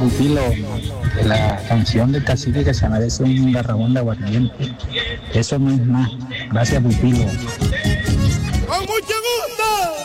Pupilo, de la canción del cacique que se merece un garrabón de aguardiente. Eso no es más. Gracias, Pupilo.